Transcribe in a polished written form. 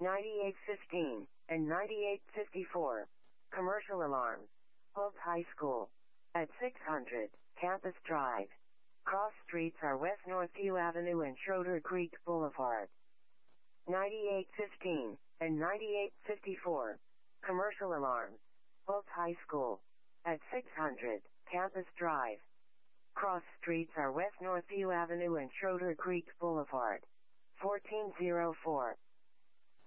9815 and 9854. Commercial alarms. Holt High School. At 600 Campus Drive. Cross streets are West Northview Avenue and Schroeder Creek Boulevard. 9815 and 9854. Commercial alarms. Holt High School. At 600 Campus Drive. Cross streets are West Northview Avenue and Schroeder Creek Boulevard. 1404.